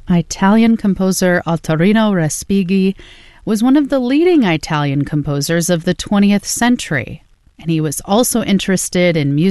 Italian composer Ottorino Respighi was one of the leading Italian composers of the 20th century, and he was also interested in music